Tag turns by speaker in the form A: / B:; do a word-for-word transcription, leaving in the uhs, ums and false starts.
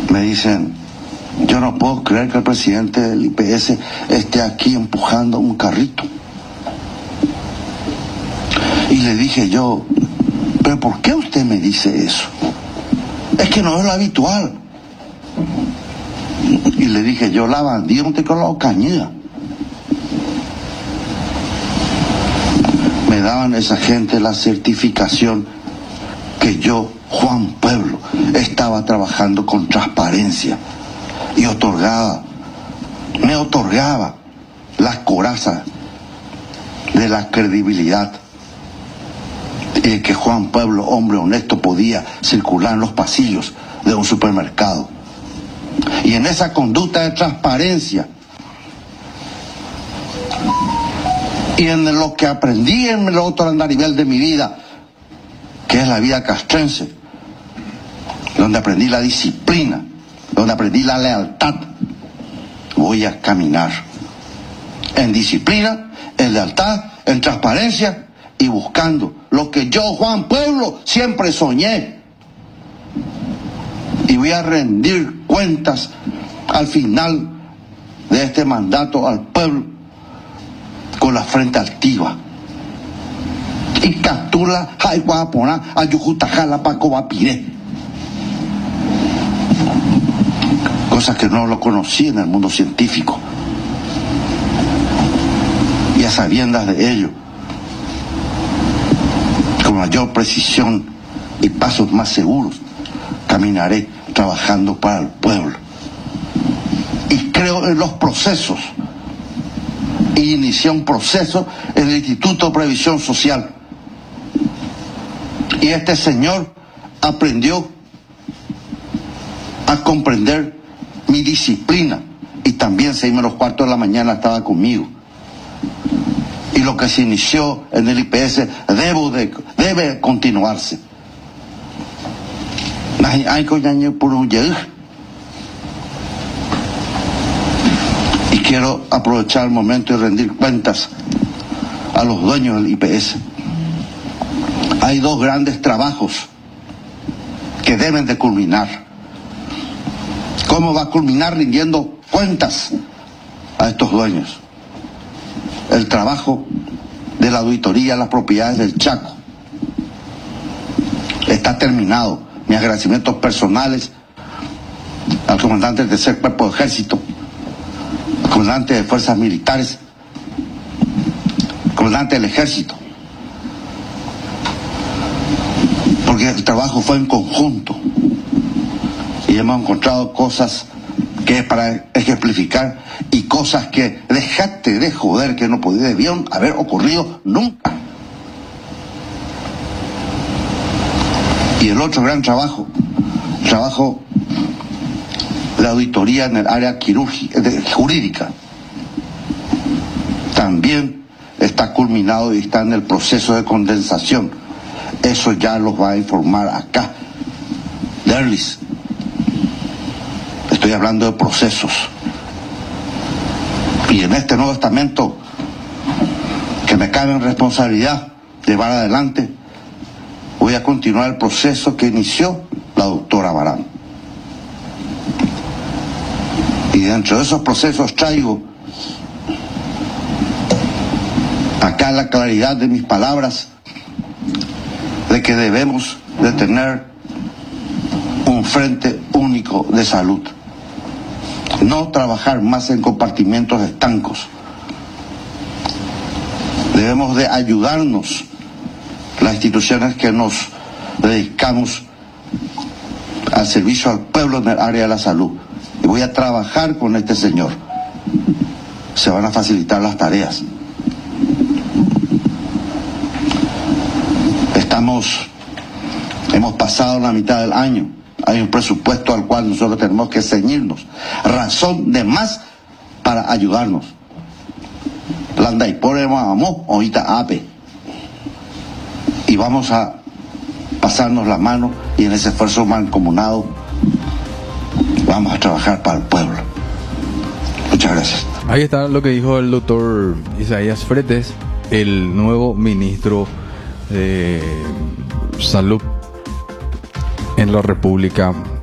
A: me dicen, yo no puedo creer que el presidente del I P S esté aquí empujando un carrito. Y le dije yo, ¿pero por qué usted me dice eso? Es que no es lo habitual. Y le dije yo, la bandida no te con la cañida. Me daban esa gente la certificación que yo, Juan Pueblo, estaba trabajando con transparencia y otorgaba, me otorgaba las corazas de la credibilidad y que Juan Pueblo, hombre honesto, podía circular en los pasillos de un supermercado. Y en esa conducta de transparencia y en lo que aprendí en el otro andarivel de mi vida, que es la vida castrense, donde aprendí la disciplina, donde aprendí la lealtad, voy a caminar en disciplina, en lealtad, en transparencia y buscando lo que yo, Juan Pueblo, siempre soñé. Y voy a rendir cuentas al final de este mandato al pueblo con la frente altiva. Y captura Jaihuapona Ayujutajala Pacobapiré. Cosas que no lo conocí en el mundo científico. Y a sabiendas de ello, con mayor precisión y pasos más seguros, caminaré trabajando para el pueblo. Y creo en los procesos. Y inicié un proceso en el Instituto de Previsión Social. Y este señor aprendió a comprender mi disciplina. Y también seis menos cuarto de la mañana estaba conmigo. Y lo que se inició en el I P S debo de, debe continuarse. Y quiero aprovechar el momento y rendir cuentas a los dueños del I P S. Hay dos grandes trabajos que deben de culminar. ¿Cómo va a culminar? Rindiendo cuentas a estos dueños. El trabajo de la auditoría de las propiedades del Chaco está terminado. Mis agradecimientos personales al comandante del tercer cuerpo de ejército, al comandante de fuerzas militares, al comandante del ejército, porque el trabajo fue en conjunto y hemos encontrado cosas que es para ejemplificar y cosas que dejaste de joder que no podía, debieron haber ocurrido nunca. Y el otro gran trabajo, el trabajo de auditoría en el área quirúrgica, jurídica, también está culminado y está en el proceso de condensación. Eso ya los va a informar acá, Derlis. Estoy hablando de procesos. Y en este nuevo estamento, que me cabe en responsabilidad llevar adelante, voy a continuar el proceso que inició la doctora Barán. Y dentro de esos procesos traigo acá la claridad de mis palabras de que debemos de tener un frente único de salud. No trabajar más en compartimentos estancos. Debemos de ayudarnos las instituciones que nos dedicamos al servicio al pueblo en el área de la salud. Y voy a trabajar con este señor. Se van a facilitar las tareas. Estamos, hemos pasado la mitad del año. Hay un presupuesto al cual nosotros tenemos que ceñirnos. Razón de más para ayudarnos. Landa y por ahorita ape. Y vamos a pasarnos la mano y en ese esfuerzo mancomunado vamos a trabajar para el pueblo. Muchas gracias.
B: Ahí está lo que dijo el doctor Isaías Fretes, el nuevo ministro de Salud en la República